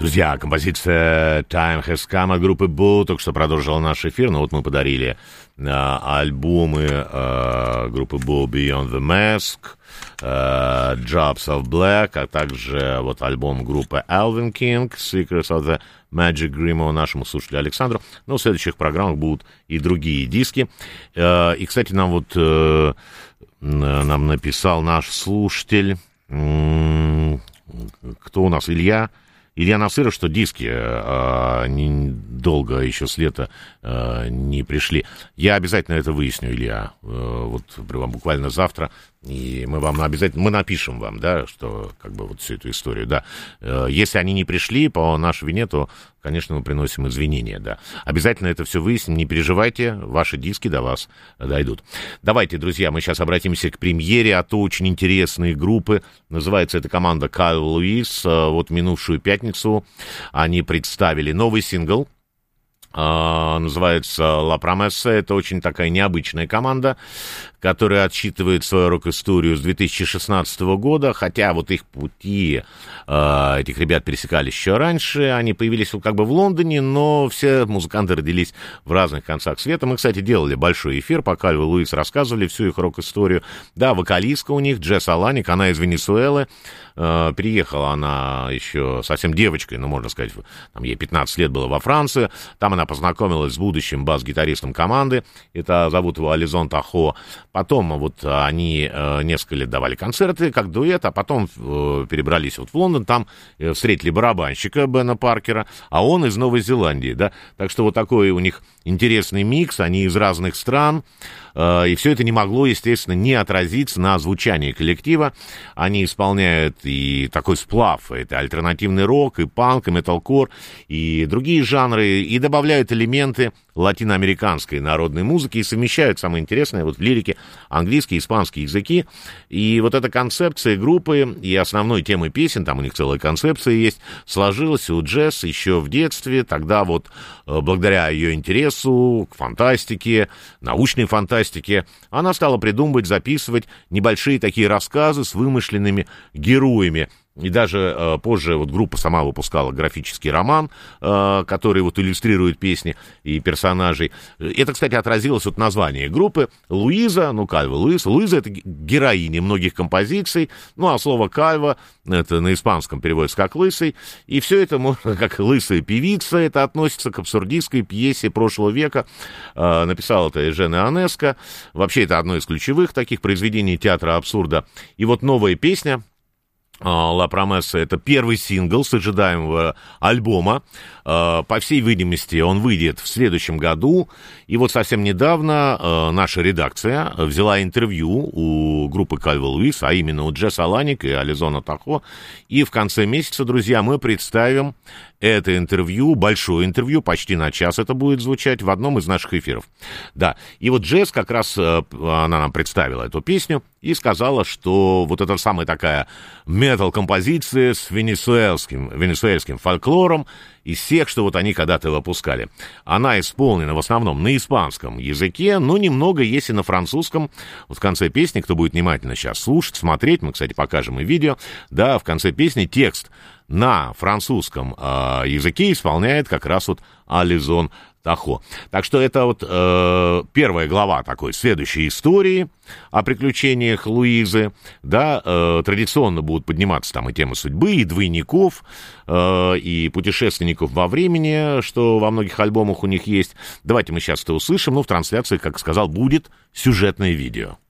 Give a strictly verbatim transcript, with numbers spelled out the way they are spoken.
Друзья, композиция Time Has Come от группы Boo только что продолжила наш эфир. Ну вот мы подарили э, альбомы э, группы Boo Beyond the Mask, э, Drops of Black, а также вот альбом группы Alvin King, Secrets of the Magic Grimo, нашему слушателю Александру. Но в следующих программах будут и другие диски. Э, и, кстати, нам вот э, нам написал наш слушатель, э, кто у нас, Илья, Илья Насыров, что диски э, не, долго еще с лета э, не пришли. Я обязательно это выясню, Илья, э, вот буквально завтра, и мы вам обязательно, мы напишем вам, да, что как бы вот всю эту историю, да. Э, если они не пришли по нашей вине, то, конечно, мы приносим извинения, да. Обязательно это все выясним, не переживайте, ваши диски до вас дойдут. Давайте, друзья, мы сейчас обратимся к премьере, а то очень интересные группы. Называется эта команда Кайл Льюис. Вот минувшую пятницу они представили новый сингл. Uh, называется «La Promessa». Это очень такая необычная команда, которая отсчитывает свою рок-историю с две тысячи шестнадцатого года, хотя вот их пути, uh, этих ребят пересекались еще раньше, они появились как бы в Лондоне, но все музыканты родились в разных концах света. Мы, кстати, делали большой эфир, по Кальву Луис рассказывали всю их рок-историю. Да, вокалистка у них, Джесс Аланик, она из Венесуэлы, uh, переехала она еще совсем девочкой, ну, можно сказать, там ей пятнадцать лет было во Франции, там она познакомилась с будущим бас-гитаристом команды, это зовут его Ализон Тахо. Потом вот они э, несколько лет давали концерты как дуэт, а потом э, перебрались вот в Лондон, там э, встретили барабанщика Бена Паркера, а он из Новой Зеландии, да, так что вот такой у них интересный микс, они из разных стран, э, и все это не могло, естественно, не отразиться на звучании коллектива. Они исполняют и такой сплав, это альтернативный рок, и панк, и металкор, и другие жанры, и добавляют элементы латиноамериканской народной музыки и совмещают, самое интересное, вот в лирике английский и испанский языки. И вот эта концепция группы и основной темы песен, там у них целая концепция есть, сложилась у Джесс еще в детстве. Тогда вот благодаря ее интересу к фантастике, научной фантастике, она стала придумывать, записывать небольшие такие рассказы с вымышленными героями. И даже э, позже вот группа сама выпускала графический роман, э, который вот иллюстрирует песни и персонажей. Это, кстати, отразилось вот название группы. Луиза, ну, Кальва Луиз. Луиза — это героиня многих композиций. Ну, а слово Кальва, это на испанском переводится как «лысый». И все это можно, как «лысая певица», это относится к абсурдистской пьесе прошлого века. Э, написала это Эжен Ионеско. Вообще, это одно из ключевых таких произведений театра абсурда. И вот новая песня «La Promessa» — это первый сингл с ожидаемого альбома. По всей видимости, он выйдет в следующем году. И вот совсем недавно наша редакция взяла интервью у группы Кальва Луис, а именно у Джесс Аланик и Ализона Тахо. И в конце месяца, друзья, мы представим это интервью, большое интервью, почти на час это будет звучать в одном из наших эфиров. Да, и вот Джесс как раз, она нам представила эту песню и сказала, что вот эта самая такая метал-композиция с венесуэльским, венесуэльским фольклором из всех, что вот они когда-то выпускали. Она исполнена в основном на испанском языке, но немного есть и на французском. Вот в конце песни, кто будет внимательно сейчас слушать, смотреть, мы, кстати, покажем и видео, да, в конце песни текст на французском э, языке исполняет как раз вот Ализон Тахо. Так что это вот э, первая глава такой следующей истории о приключениях Луизы. Да, э, традиционно будут подниматься там и темы судьбы, и двойников, э, и путешественников во времени, что во многих альбомах у них есть. Давайте мы сейчас это услышим. Ну, в трансляции, как сказал, будет сюжетное видео.